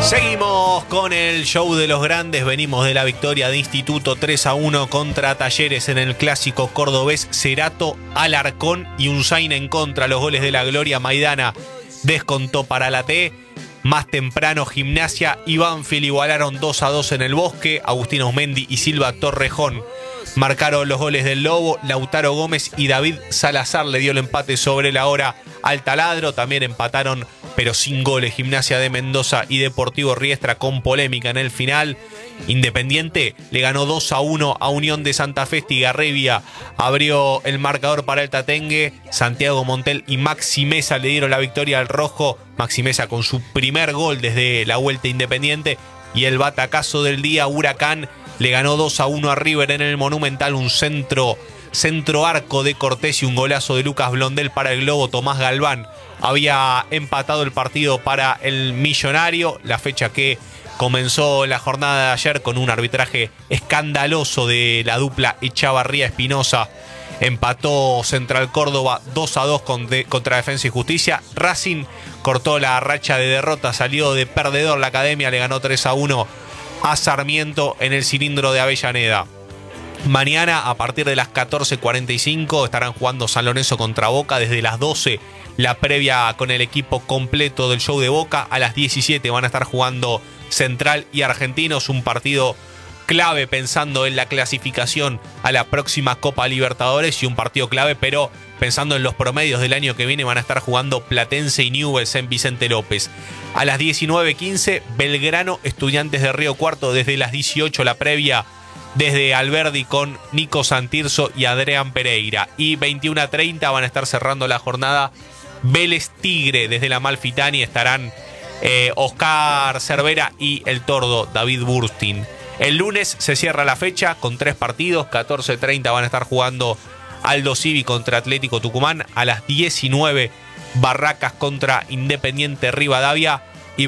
Seguimos con el show de los grandes. Venimos de la victoria de Instituto 3-1 contra Talleres en el clásico cordobés. Cerato, Alarcón y Unzain en contra. Los goles de la Gloria. Maidana descontó para la T. Más temprano, Gimnasia y Banfield igualaron 2-2 en el Bosque. Agustín Osmendi y Silva Torrejón marcaron los goles del Lobo. Lautaro Gómez y David Salazar le dio el empate sobre la hora al Taladro. También empataron, pero sin goles, Gimnasia de Mendoza y Deportivo Riestra, con polémica en el final. Independiente le ganó 2-1 a Unión de Santa Fe. Estigarribia abrió el marcador para el Tatengue. Santiago Montel y Maxi Mesa le dieron la victoria al rojo. Maxi Mesa con su primer gol desde la vuelta Independiente. Y el batacazo del día, Huracán le ganó 2-1 a River en el Monumental. Un centro arco de Cortés y un golazo de Lucas Blondel para el Globo. Tomás Galván había empatado el partido para el Millonario. La fecha que comenzó la jornada de ayer con un arbitraje escandaloso de la dupla Echavarría-Espinosa. Empató Central Córdoba 2-2 contra Defensa y Justicia. Racing cortó la racha de derrota, salió de perdedor. La Academia le ganó 3-1 a Sarmiento en el cilindro de Avellaneda. Mañana a partir de las 14:45 estarán jugando San Lorenzo contra Boca. Desde las 12 la previa con el equipo completo del show de Boca. A las 17 van a estar jugando Central y Argentinos. Un partido clave pensando en la clasificación a la próxima Copa Libertadores y un partido clave, pero pensando en los promedios del año que viene, van a estar jugando Platense y Newell's en Vicente López. A las 19:15 Belgrano, Estudiantes de Río Cuarto. Desde las 18 la previa desde Alberdi con Nico Santirso y Adrián Pereira. Y 21:30 van a estar cerrando la jornada Vélez Tigre. Desde la Amalfitani estarán Oscar Cervera y el tordo David Burstin. El lunes se cierra la fecha con 3 partidos. 14:30 van a estar jugando Aldo Civi contra Atlético Tucumán. A las 19 Barracas contra Independiente Rivadavia. Y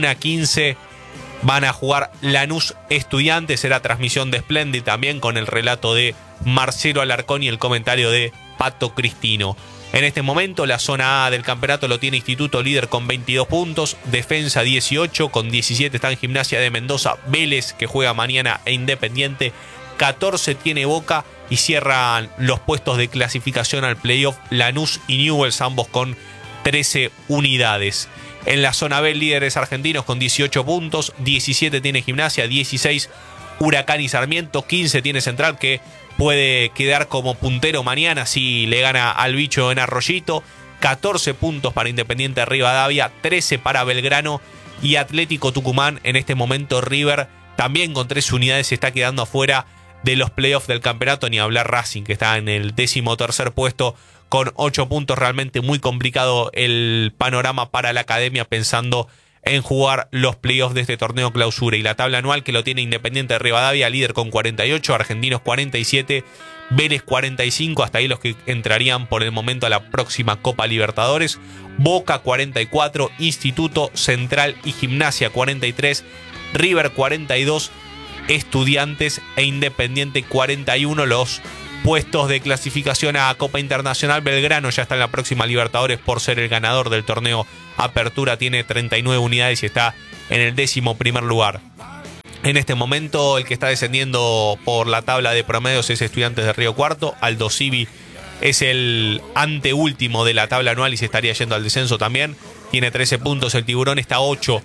21:15 van a jugar Lanús Estudiantes. Será transmisión de Splendid también con el relato de Marcelo Alarcón y el comentario de Pato Cristino. En este momento la zona A del campeonato lo tiene Instituto líder con 22 puntos, Defensa 18, con 17 están Gimnasia de Mendoza, Vélez que juega mañana e Independiente, 14 tiene Boca y cierran los puestos de clasificación al playoff Lanús y Newell's, ambos con 13 unidades. En la zona B líderes argentinos con 18 puntos, 17 tiene Gimnasia, 16 Huracán y Sarmiento, 15 tiene Central que puede quedar como puntero mañana si le gana al bicho en Arroyito. 14 puntos para Independiente Rivadavia, 13 para Belgrano y Atlético Tucumán. En este momento River también con 13 unidades se está quedando afuera de los playoffs del campeonato. Ni hablar Racing, que está en el 13º puesto con 8 puntos. Realmente muy complicado el panorama para la Academia pensando en jugar los playoffs de este torneo clausura. Y la tabla anual que lo tiene Independiente de Rivadavia, líder con 48, Argentinos 47, Vélez 45, hasta ahí los que entrarían por el momento a la próxima Copa Libertadores. Boca 44, Instituto, Central y Gimnasia 43, River 42, Estudiantes e Independiente 41. Los puestos de clasificación a Copa Internacional, Belgrano ya está en la próxima Libertadores por ser el ganador del torneo Apertura, tiene 39 unidades y está en el 11º lugar. En este momento el que está descendiendo por la tabla de promedios es Estudiantes de Río Cuarto. Aldo Civi es el anteúltimo de la tabla anual y se estaría yendo al descenso también. Tiene 13 puntos, el Tiburón está a 8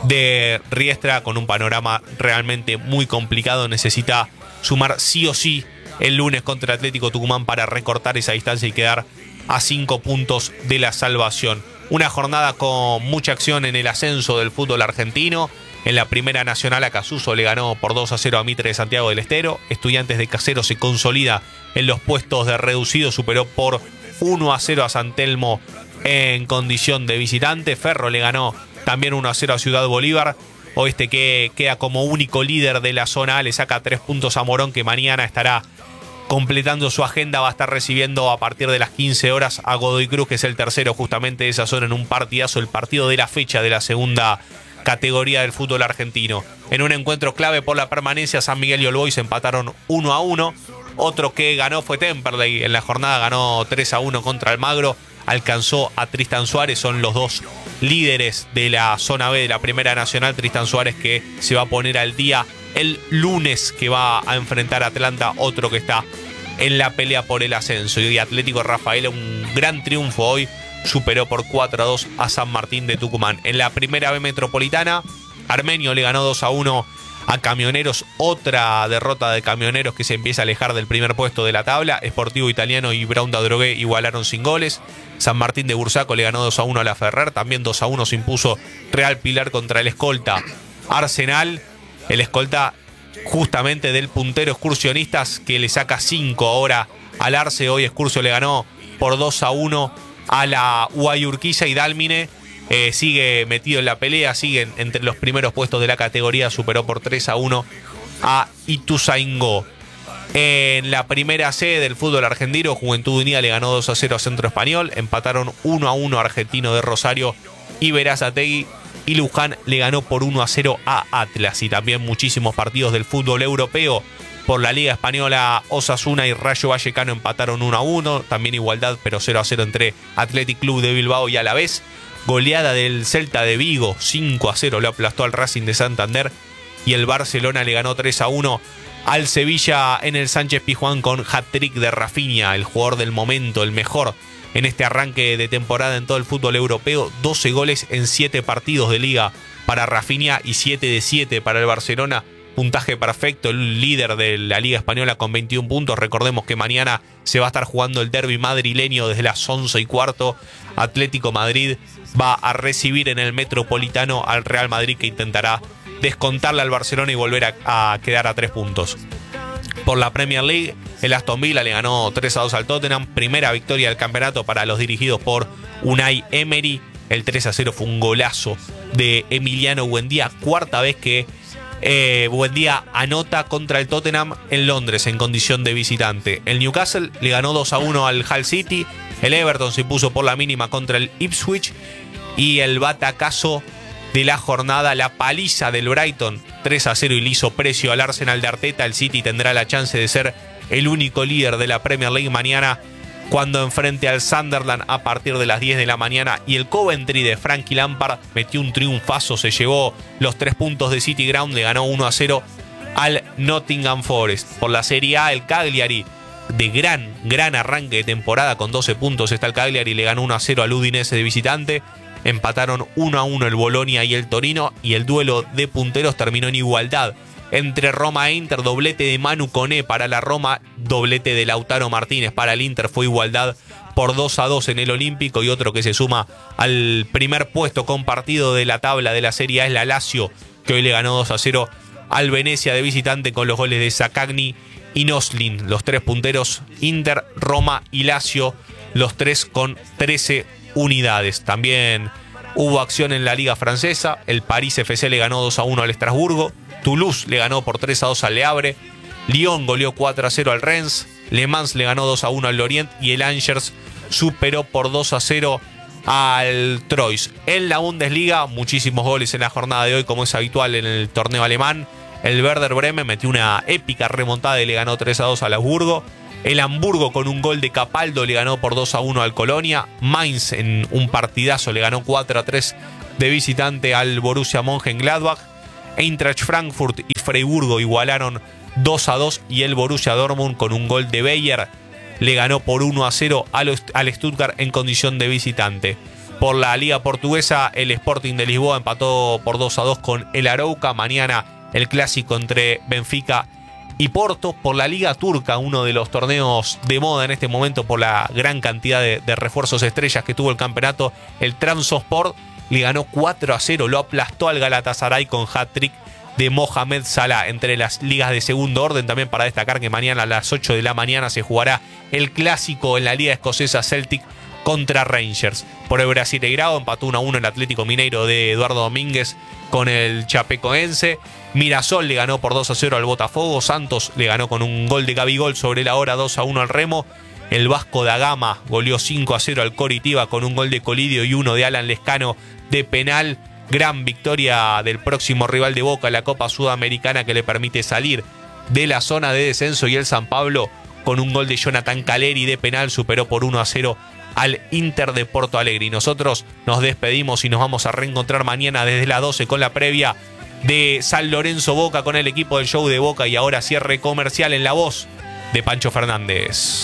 de Riestra con un panorama realmente muy complicado. Necesita sumar sí o sí el lunes contra Atlético Tucumán para recortar esa distancia y quedar a 5 puntos de la salvación. Una jornada con mucha acción en el ascenso del fútbol argentino. En la Primera Nacional, Acasuso le ganó por 2-0 a Mitre de Santiago del Estero. Estudiantes de Caseros se consolida en los puestos de reducido, superó por 1-0 a San Telmo en condición de visitante. Ferro le ganó también 1-0 a Ciudad Bolívar. Oeste, que queda como único líder de la zona A, le saca 3 puntos a Morón, que mañana estará completando su agenda. Va a estar recibiendo a partir de las 15 horas a Godoy Cruz, que es el tercero justamente de esa zona, en un partidazo, el partido de la fecha de la segunda categoría del fútbol argentino. En un encuentro clave por la permanencia, San Miguel y All Boys empataron 1-1. Otro que ganó fue Temperley. En la jornada ganó 3-1 contra Almagro. Alcanzó a Tristan Suárez. Son los dos líderes de la zona B de la Primera Nacional, Tristan Suárez, que se va a poner al día el lunes, que va a enfrentar a Atlanta, otro que está en la pelea por el ascenso. Y Atlético Rafaela, un gran triunfo hoy, superó por 4-2 a San Martín de Tucumán. En la Primera B Metropolitana, Armenio le ganó 2-1 a Camioneros, otra derrota de Camioneros que se empieza a alejar del primer puesto de la tabla. Sportivo Italiano y Brown da Drogué igualaron sin goles. San Martín de Bursaco le ganó 2-1 a la Ferrer. También 2-1 se impuso Real Pilar contra el escolta Arsenal. El escolta justamente del puntero Excursionistas, que le saca 5 ahora al Arce. Hoy Excursio le ganó por 2-1 a la Guayurquiza, y Dálmine sigue metido en la pelea, sigue entre los primeros puestos de la categoría, superó por 3-1 a Ituzaingó. En la primera C del fútbol argentino, Juventud Unida le ganó 2-0 a Centro Español, empataron 1-1 a Argentino de Rosario y Berazategui, y Luján le ganó por 1-0 a Atlas. Y también muchísimos partidos del fútbol europeo. Por la Liga Española, Osasuna y Rayo Vallecano empataron 1-1. También igualdad, pero 0-0 entre Athletic Club de Bilbao y Alavés. Goleada del Celta de Vigo, 5-0 lo aplastó al Racing de Santander. Y el Barcelona le ganó 3-1 al Sevilla en el Sánchez Pizjuán con hat-trick de Rafinha, el jugador del momento, el mejor en este arranque de temporada en todo el fútbol europeo. 12 goles en 7 partidos de liga para Rafinha y 7 de 7 para el Barcelona. Puntaje perfecto, el líder de la Liga Española con 21 puntos. Recordemos que mañana se va a estar jugando el derbi madrileño desde las 11:15. Atlético Madrid va a recibir en el Metropolitano al Real Madrid, que intentará descontarle al Barcelona y volver a quedar a 3 puntos. Por la Premier League, el Aston Villa le ganó 3-2 al Tottenham. Primera victoria del campeonato para los dirigidos por Unai Emery. El 3-0 fue un golazo de Emiliano Buendía. Cuarta vez que Buendía anota contra el Tottenham en Londres en condición de visitante. El Newcastle le ganó 2-1 al Hull City. El Everton se impuso por la mínima contra el Ipswich. Y el batacazo de la jornada, la paliza del Brighton, 3-0, y le hizo precio al Arsenal de Arteta. El City tendrá la chance de ser el único líder de la Premier League mañana, cuando enfrente al Sunderland a partir de las 10 de la mañana. Y el Coventry de Frankie Lampard metió un triunfazo, se llevó los 3 puntos de City Ground, le ganó 1-0 al Nottingham Forest. Por la Serie A, el Cagliari, de gran arranque de temporada, con 12 puntos está el Cagliari, le ganó 1-0 al Udinese de visitante. Empataron 1-1 el Bolonia y el Torino, y el duelo de punteros terminó en igualdad entre Roma e Inter. Doblete de Manu Koné para la Roma, doblete de Lautaro Martínez para el Inter. Fue igualdad por 2-2 en el Olímpico. Y otro que se suma al primer puesto compartido de la tabla de la Serie A es la Lazio, que hoy le ganó 2-0 al Venecia de visitante con los goles de Zaccagni y Noslin. Los 3 punteros, Inter, Roma y Lazio, los 3 con 13 unidades. También hubo acción en la Liga Francesa. El París FC le ganó 2-1 al Estrasburgo. Toulouse le ganó por 3-2 al Le Havre. Lyon goleó 4-0 al Rennes. Le Mans le ganó 2-1 al Lorient. Y el Angers superó por 2-0 al Troyes. En la Bundesliga, muchísimos goles en la jornada de hoy, como es habitual en el torneo alemán. El Werder Bremen metió una épica remontada y le ganó 3-2 al Augsburgo. El Hamburgo, con un gol de Capaldo, le ganó por 2-1 al Colonia. Mainz, en un partidazo, le ganó 4-3 de visitante al Borussia Mönchengladbach. Eintracht Frankfurt y Freiburgo igualaron 2-2. Y el Borussia Dortmund, con un gol de Bayer, le ganó por 1-0 al Stuttgart en condición de visitante. Por la Liga Portuguesa, el Sporting de Lisboa empató por 2-2 con el Arouca. Mañana el clásico entre Benfica y Porto. Por la Liga Turca, uno de los torneos de moda en este momento por la gran cantidad de refuerzos estrellas que tuvo el campeonato, el Trabzonspor le ganó 4-0, lo aplastó al Galatasaray con hat-trick de Mohamed Salah. Entre las ligas de segundo orden, también para destacar que mañana a las 8 de la mañana se jugará el clásico en la Liga Escocesa, Celtic contra Rangers. Por el Brasileirao empató 1-1 el Atlético Mineiro de Eduardo Domínguez con el Chapecoense. Mirasol le ganó por 2-0 al Botafogo. Santos le ganó con un gol de Gabigol sobre la hora 2-1 al Remo. El Vasco da Gama goleó 5-0 al Coritiba con un gol de Colidio y uno de Alan Lescano de penal. Gran victoria del próximo rival de Boca en la Copa Sudamericana, que le permite salir de la zona de descenso. Y el San Pablo, con un gol de Jonathan Caleri de penal, superó por 1-0 al Inter de Porto Alegre. Y nosotros nos despedimos y nos vamos a reencontrar mañana desde las 12 con la previa de San Lorenzo Boca con el equipo del show de Boca y ahora cierre comercial en la voz de Pancho Fernández.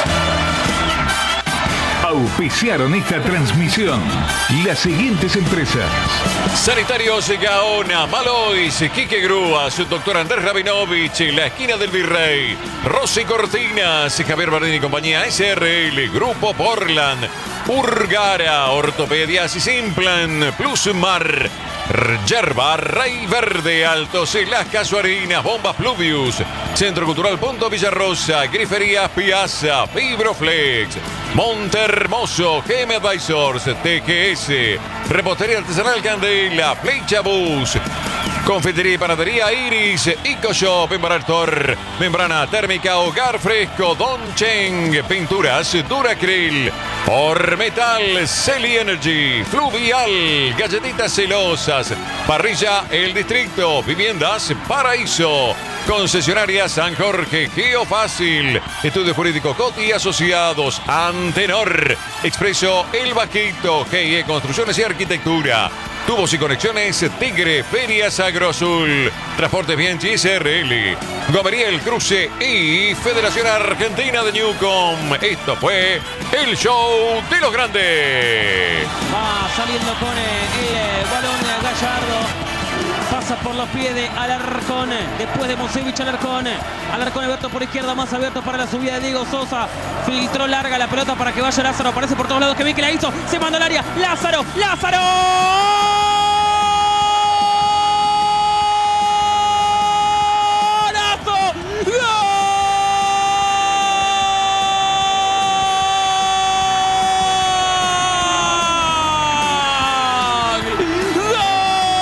Auspiciaron esta transmisión las siguientes empresas: Sanitarios Gaona, Malois, Quique Grúas, Doctor Andrés Rabinovich, La Esquina del Virrey, Rosy Cortinas, Javier Bardini y compañía SRL, Grupo Portland, Urgara, Ortopedias y Simplan, Plusmar, Yerba, Rey Verde, Altos, Las Casuarinas, Bombas Pluvius, Centro Cultural Punto Villarrosa, Griferías Piazza, Fibroflex, Montermoso, GM Advisors, TGS, Repostería Artesanal Candela, Flecha Bus, Confitería y Panadería Iris, EcoShop, Embaraltor, Membrana Térmica, Hogar Fresco, Don Cheng, Pinturas Duracril, Ormetal, Celi Energy, Fluvial, Galletitas Celosas, Parrilla El Distrito, Viviendas Paraíso, Concesionaria San Jorge, Geofácil, Estudio Jurídico Coti y Asociados, Antenor, Expreso El Bajito, GIE Construcciones y Arquitectura, Tubos y Conexiones Tigre, Ferias Agroazul, Transportes Bianchi SRL, Gomería El Cruce y Federación Argentina de Newcom. Esto fue el show de los grandes. Va saliendo con el balón Gallardo. Pasa por los pies de Alarcón. Después de Monsevich, Alarcón. Alarcón abierto por izquierda, más abierto para la subida de Diego Sosa. Filtró larga la pelota para que vaya Lázaro. Aparece por todos lados. Que bien que la hizo. Se mandó al área. Lázaro. ¡Lázaro!